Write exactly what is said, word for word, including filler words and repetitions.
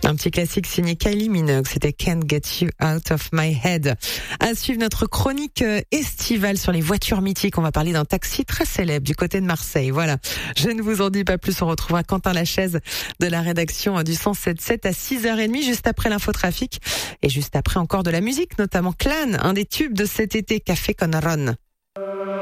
Un petit classique signé Kylie Minogue, c'était Can't Get You Out of My Head. À suivre notre chronique estivale sur les voitures mythiques. On va parler d'un taxi très célèbre du côté de Marseille. Voilà. Je ne vous en dis pas plus. On retrouvera Quentin Lachaise de la rédaction du cent sept sept à six heures trente, juste après l'infotrafic. Et juste après encore de la musique, notamment Clan, un des tubes de cet été, Café con Ron.